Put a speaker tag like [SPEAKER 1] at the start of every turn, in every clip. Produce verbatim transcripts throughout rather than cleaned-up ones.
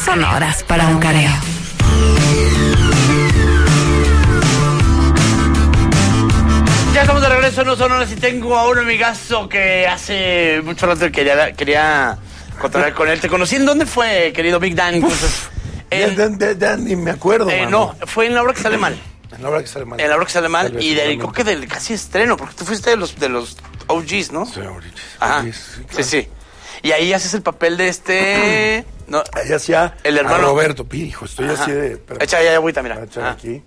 [SPEAKER 1] sonoras para un careo.
[SPEAKER 2] Ya estamos de regreso en No Sonoras y tengo a un amigazo que hace mucho rato quería, quería contar con él. ¿Te conocí en dónde fue, querido Big Dan?
[SPEAKER 3] Uf,
[SPEAKER 2] en,
[SPEAKER 3] ya, ya, ya, ya ni me acuerdo,
[SPEAKER 2] eh, No, fue en La Hora que Sale Mal.
[SPEAKER 3] En La Hora que Sale Mal.
[SPEAKER 2] En La Hora que Sale Mal y dedicó que del casi estreno, porque tú fuiste de los, de los O Gs, ¿no?
[SPEAKER 3] Sí, O Gs.
[SPEAKER 2] Ajá.
[SPEAKER 3] Sí,
[SPEAKER 2] sí,
[SPEAKER 3] claro.
[SPEAKER 2] sí. Y ahí haces el papel de este... No,
[SPEAKER 3] ahí hacía
[SPEAKER 2] el hermano
[SPEAKER 3] a Roberto Pijo. Estoy
[SPEAKER 2] Ajá.
[SPEAKER 3] así de... Pero,
[SPEAKER 2] echa ahí agüita, mira.
[SPEAKER 3] voy a echar
[SPEAKER 2] Ajá.
[SPEAKER 3] aquí.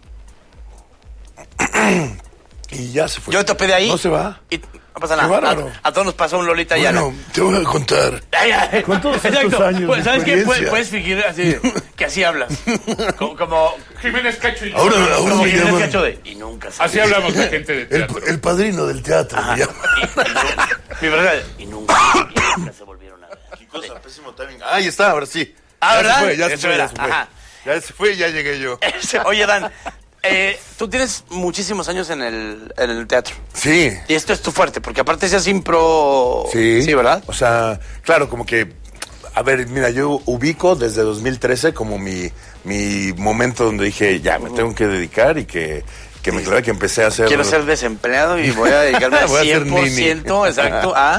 [SPEAKER 3] Y ya se fue.
[SPEAKER 2] Yo te topé de ahí.
[SPEAKER 3] No se va.
[SPEAKER 2] Y no pasa
[SPEAKER 3] Qué
[SPEAKER 2] nada.
[SPEAKER 3] bárbaro.
[SPEAKER 2] A, a todos nos pasó un Lolita ya.
[SPEAKER 3] Bueno, te voy a contar.
[SPEAKER 2] Ay, ay.
[SPEAKER 3] Con todos estos
[SPEAKER 2] Exacto.
[SPEAKER 3] años
[SPEAKER 2] Pues,
[SPEAKER 3] de
[SPEAKER 2] ¿sabes qué? Puedes,
[SPEAKER 3] experiencia.
[SPEAKER 2] puedes fingir así, que así hablas. Como, como Jiménez Cacho y
[SPEAKER 3] Ahora, ahora
[SPEAKER 2] como
[SPEAKER 3] me
[SPEAKER 2] Jiménez
[SPEAKER 3] llaman-
[SPEAKER 2] Cacho de... Y nunca se...
[SPEAKER 4] Así hablamos la gente de
[SPEAKER 3] El,
[SPEAKER 4] teatro.
[SPEAKER 3] el padrino del teatro.
[SPEAKER 2] Ajá.
[SPEAKER 3] me llama.
[SPEAKER 2] Y, y, mi verdad, y nunca, y nunca se volvieron a ver.
[SPEAKER 3] Qué cosa, pésimo timing. Ahí está, ahora sí.
[SPEAKER 2] Ah,
[SPEAKER 3] ya
[SPEAKER 2] ¿verdad?
[SPEAKER 3] se fue, ya se
[SPEAKER 2] Eso
[SPEAKER 3] fue,
[SPEAKER 2] era,
[SPEAKER 3] ya se fue.
[SPEAKER 2] ajá.
[SPEAKER 3] Ya se fue, ya llegué yo.
[SPEAKER 2] Oye, Dan, eh, tú tienes muchísimos años en el, en el teatro.
[SPEAKER 3] Sí.
[SPEAKER 2] Y esto es tu fuerte, porque aparte seas impro...
[SPEAKER 3] Sí.
[SPEAKER 2] Sí, ¿verdad?
[SPEAKER 3] O sea, claro, como que... A ver, mira, yo ubico desde dos mil trece como mi, mi momento donde dije, ya, me tengo que dedicar y que, que me claro que empecé a hacer...
[SPEAKER 2] Quiero ser desempleado y voy a dedicarme al
[SPEAKER 3] Voy a ser
[SPEAKER 2] cien por ciento,
[SPEAKER 3] nini.
[SPEAKER 2] exacto, a...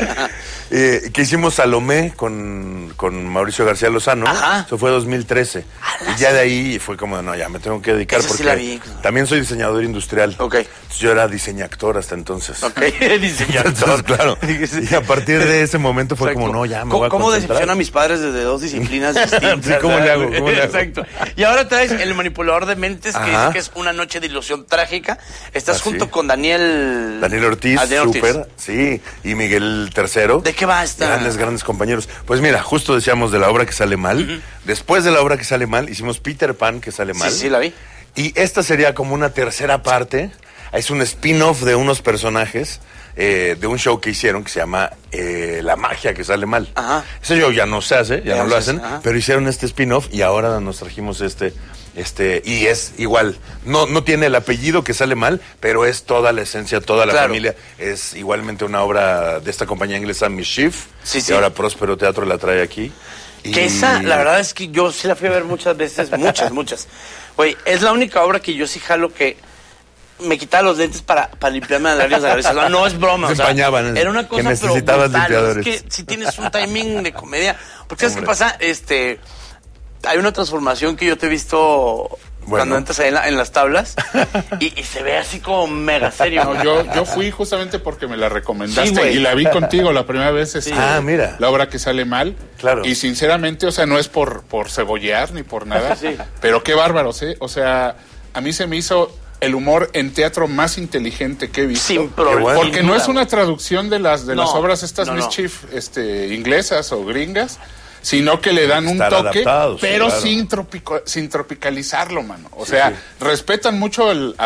[SPEAKER 3] Eh, que hicimos Salomé con, con Mauricio García Lozano.
[SPEAKER 2] Ajá.
[SPEAKER 3] Eso fue dos mil trece. Y ya de ahí fue como, no, ya me tengo que dedicar
[SPEAKER 2] Esa sí
[SPEAKER 3] porque
[SPEAKER 2] la vi.
[SPEAKER 3] también soy diseñador industrial.
[SPEAKER 2] Ok.
[SPEAKER 3] Entonces, yo era diseñactor hasta entonces.
[SPEAKER 2] Ok, diseñador.
[SPEAKER 3] Entonces, claro. Y a partir de ese momento fue
[SPEAKER 2] Exacto.
[SPEAKER 3] como, no, ya me
[SPEAKER 2] ¿Cómo,
[SPEAKER 3] voy a
[SPEAKER 2] cómo
[SPEAKER 3] concentrar.
[SPEAKER 2] decepciona a mis padres desde dos disciplinas distintas?
[SPEAKER 3] Sí, ¿cómo le hago? ¿Cómo le hago?
[SPEAKER 2] Exacto. Y ahora traes El Manipulador de Mentes, que
[SPEAKER 3] Ajá.
[SPEAKER 2] dice que es una noche de ilusión trágica. Estás
[SPEAKER 3] Así.
[SPEAKER 2] junto con Daniel...
[SPEAKER 3] Daniel Ortiz,
[SPEAKER 2] Ah, Daniel Ortiz.
[SPEAKER 3] súper, sí, y Miguel Tercero.
[SPEAKER 2] ¿De qué va esta?
[SPEAKER 3] Grandes, grandes compañeros. Pues mira, justo decíamos de La Obra que Sale Mal. Uh-huh. Después de La Obra que Sale Mal, hicimos Peter Pan que sale mal.
[SPEAKER 2] Sí, sí, la vi.
[SPEAKER 3] Y esta sería como una tercera parte. Es un spin-off de unos personajes eh, de un show que hicieron que se llama eh, La Magia que Sale Mal.
[SPEAKER 2] Ajá.
[SPEAKER 3] Ese show ya no se hace, ya,
[SPEAKER 2] Ya
[SPEAKER 3] no lo
[SPEAKER 2] no se
[SPEAKER 3] hacen,
[SPEAKER 2] hace, ajá.
[SPEAKER 3] pero hicieron este spin-off y ahora nos trajimos este, este, y es igual. No, no tiene el apellido que Sale Mal, pero es toda la esencia, toda la
[SPEAKER 2] Claro.
[SPEAKER 3] familia. Es igualmente una obra de esta compañía inglesa Mischief.
[SPEAKER 2] Sí, sí.
[SPEAKER 3] Y ahora Próspero Teatro la trae aquí. Y...
[SPEAKER 2] Que esa, la verdad es que yo sí la fui a ver muchas veces, muchas, muchas. Güey, es la única obra que yo sí jalo que me quitaba los lentes para, para limpiarme las lágrimas de la cabeza. No, no es broma.
[SPEAKER 3] Se
[SPEAKER 2] o sea,
[SPEAKER 3] empañaban,
[SPEAKER 2] era una
[SPEAKER 3] que
[SPEAKER 2] cosa pero
[SPEAKER 3] necesitabas
[SPEAKER 2] brutal.
[SPEAKER 3] limpiadores.
[SPEAKER 2] Es que si tienes un timing de comedia. Porque ¿sabes qué
[SPEAKER 3] Hombre.
[SPEAKER 2] pasa? Este, hay una transformación que yo te he visto
[SPEAKER 3] Bueno.
[SPEAKER 2] cuando entras ahí en, la- en las tablas y, y se ve así como mega serio.
[SPEAKER 4] No, yo, yo fui justamente porque me la recomendaste
[SPEAKER 2] Sí, güey.
[SPEAKER 4] y la vi contigo la primera vez. Este,
[SPEAKER 3] Ah, mira.
[SPEAKER 4] La obra que sale mal.
[SPEAKER 3] Claro.
[SPEAKER 4] Y sinceramente, o sea, no es por, por cebollear ni por nada.
[SPEAKER 2] Sí.
[SPEAKER 4] Pero qué bárbaros, ¿eh? O sea, a mí se me hizo el humor en teatro más inteligente que he visto.
[SPEAKER 2] Sin problema.
[SPEAKER 3] bueno.
[SPEAKER 4] Porque no es una traducción de las de
[SPEAKER 2] No,
[SPEAKER 4] las obras estas
[SPEAKER 2] no, no.
[SPEAKER 4] Mischief este, inglesas o gringas, sino que le dan un
[SPEAKER 3] Estar
[SPEAKER 4] toque,
[SPEAKER 3] adaptados, sí,
[SPEAKER 4] pero
[SPEAKER 3] claro.
[SPEAKER 4] sin, tropico- sin tropicalizarlo, mano. O sea, respetan mucho el,